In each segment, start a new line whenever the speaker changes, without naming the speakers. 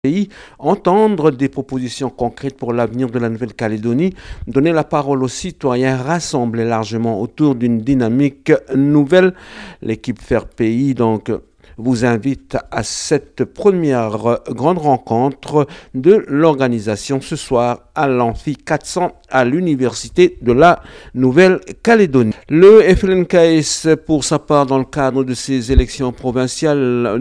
pays, entendre des propositions concrètes pour l'avenir de la Nouvelle-Calédonie, donner la parole aux citoyens, rassembler largement autour d'une dynamique nouvelle. L'équipe Faire Pays, donc, vous invite à cette première grande rencontre de l'organisation ce soir à l'Amphi 400 à l'Université de la Nouvelle-Calédonie. Le FLNKS, pour sa part, dans le cadre de ces élections provinciales,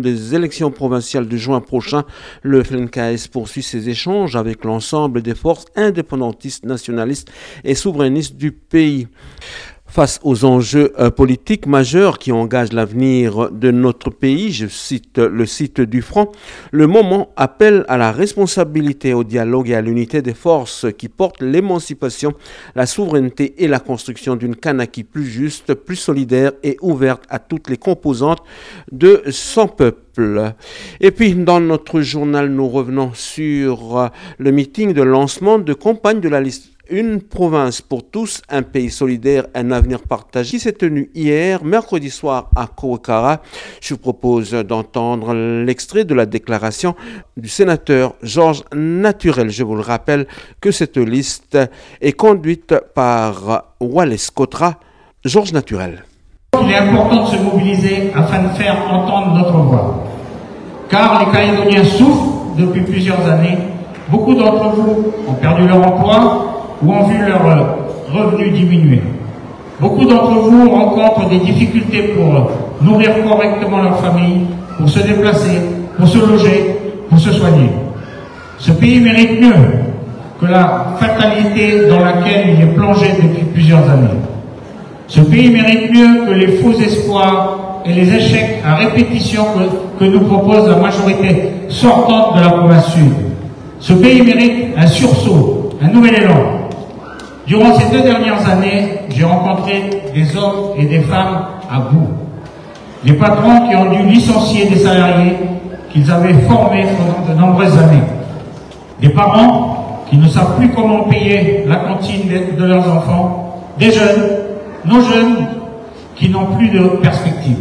de juin prochain, le FLNKS poursuit ses échanges avec l'ensemble des forces indépendantistes, nationalistes et souverainistes du pays. Face aux enjeux politiques majeurs qui engagent l'avenir de notre pays, je cite le site du Front, le moment appelle à la responsabilité, au dialogue et à l'unité des forces qui portent l'émancipation, la souveraineté et la construction d'une Kanaki plus juste, plus solidaire et ouverte à toutes les composantes de son peuple. Et puis, dans notre journal, nous revenons sur le meeting de lancement de campagne de la liste Une province pour tous, un pays solidaire, un avenir partagé, qui s'est tenu hier, mercredi soir, à Kouakara. Je vous propose d'entendre l'extrait de la déclaration du sénateur Georges Naturel. Je vous le rappelle que cette liste est conduite par Wallace Kotra. Georges Naturel.
Il est important de se mobiliser afin de faire entendre notre voix. Car les Calédoniens souffrent depuis plusieurs années. Beaucoup d'entre vous ont perdu leur emploi ou ont vu leurs revenus diminuer. Beaucoup d'entre vous rencontrent des difficultés pour nourrir correctement leur famille, pour se déplacer, pour se loger, pour se soigner. Ce pays mérite mieux que la fatalité dans laquelle il est plongé depuis plusieurs années. Ce pays mérite mieux que les faux espoirs et les échecs à répétition que nous propose la majorité sortante de la province sud. Ce pays mérite un sursaut, un nouvel élan. Durant ces 2 dernières années, j'ai rencontré des hommes et des femmes à bout. Des patrons qui ont dû licencier des salariés qu'ils avaient formés pendant de nombreuses années. Des parents qui ne savent plus comment payer la cantine de leurs enfants. Des jeunes, nos jeunes, qui n'ont plus de perspective.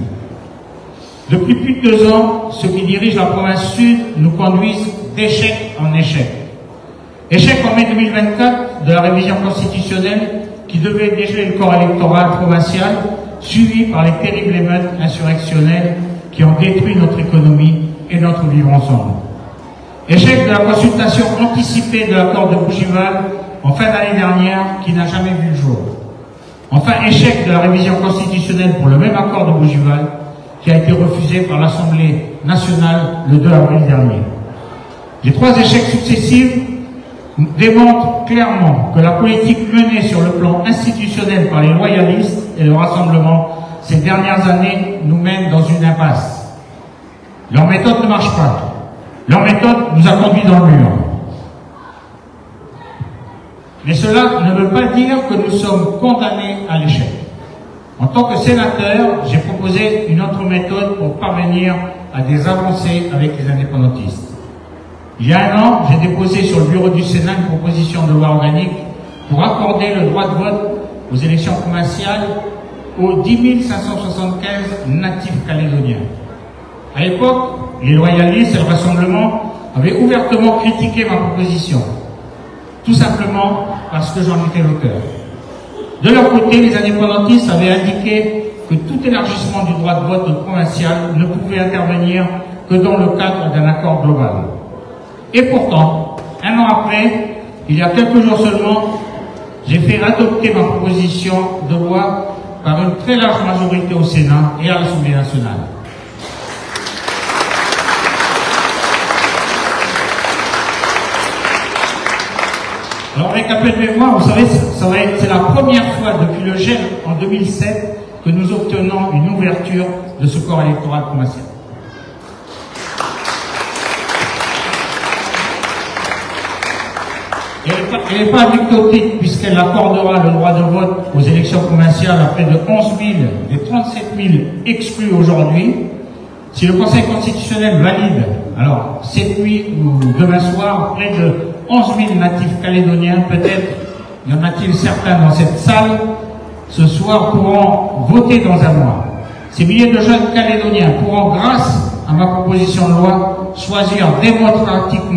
Depuis plus de 2 ans, ceux qui dirigent la province sud nous conduisent d'échec en échec. Échec en mai 2024 de la révision constitutionnelle qui devait dégeler le corps électoral provincial, suivi par les terribles émeutes insurrectionnelles qui ont détruit notre économie et notre vivre ensemble. Échec de la consultation anticipée de l'accord de Bougival en fin d'année dernière qui n'a jamais vu le jour. Enfin, échec de la révision constitutionnelle pour le même accord de Bougival qui a été refusé par l'Assemblée nationale le 2 avril dernier. Les 3 échecs successifs démontre clairement que la politique menée sur le plan institutionnel par les loyalistes et le Rassemblement ces dernières années nous mène dans une impasse. Leur méthode ne marche pas. Leur méthode nous a conduits dans le mur. Mais cela ne veut pas dire que nous sommes condamnés à l'échec. En tant que sénateur, j'ai proposé une autre méthode pour parvenir à des avancées avec les indépendantistes. Il y a 1 an, j'ai déposé sur le bureau du Sénat une proposition de loi organique pour accorder le droit de vote aux élections provinciales aux 10 575 natifs calédoniens. À l'époque, les loyalistes et le Rassemblement avaient ouvertement critiqué ma proposition, tout simplement parce que j'en étais l'auteur. De leur côté, les indépendantistes avaient indiqué que tout élargissement du droit de vote provincial ne pouvait intervenir que dans le cadre d'un accord global. Et pourtant, 1 an après, il y a quelques jours seulement, j'ai fait adopter ma proposition de loi par une très large majorité au Sénat et à l'Assemblée nationale. Alors, avec un peu de mémoire, vous savez, c'est la première fois depuis le gel en 2007 que nous obtenons une ouverture de ce corps électoral provincial. Elle n'est pas anecdotique puisqu'elle accordera le droit de vote aux élections provinciales à près de 11 000 des 37 000 exclus aujourd'hui. Si le Conseil constitutionnel valide, alors cette nuit ou demain soir, près de 11 000 natifs calédoniens, peut-être y en a-t-il certains dans cette salle, ce soir pourront voter dans un mois. Ces milliers de jeunes calédoniens pourront, grâce à ma proposition de loi, choisir démocratiquement